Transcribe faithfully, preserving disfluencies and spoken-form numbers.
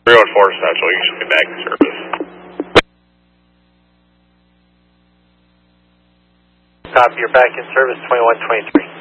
three one four Central, you should be back in service. Copy, you're back in service, twenty-one twenty-three.